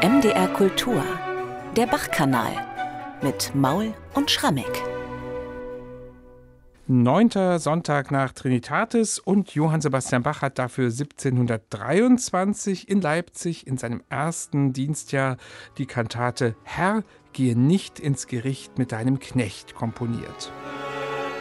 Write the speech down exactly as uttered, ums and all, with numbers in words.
M D R Kultur, der Bach-Kanal mit Maul und Schrammeck. Neunter Sonntag nach Trinitatis und Johann Sebastian Bach hat dafür siebzehnhundertdreiundzwanzig in Leipzig in seinem ersten Dienstjahr die Kantate Herr, gehe nicht ins Gericht mit deinem Knecht komponiert.